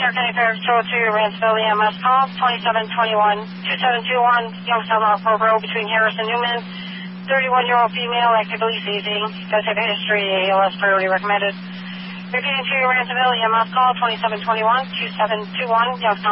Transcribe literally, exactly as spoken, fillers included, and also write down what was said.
Air County Fire Patrol to Ransville E M S call, twenty-seven twenty-one, twenty-seven twenty-one, Youngstown Rockport Road between Harris and Newman. thirty-one-year-old female, actively seizing. Does have a history, A L S priority recommended. Repeating to Ransville E M S call, twenty-seven twenty-one, twenty-seven twenty-one, Youngstown